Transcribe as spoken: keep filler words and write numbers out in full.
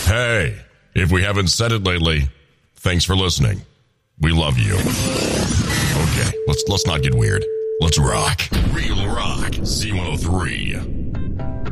Hey, if we haven't said it lately, thanks for listening. We love you. Okay, let's let's not get weird. Let's rock. Real rock. C one oh three.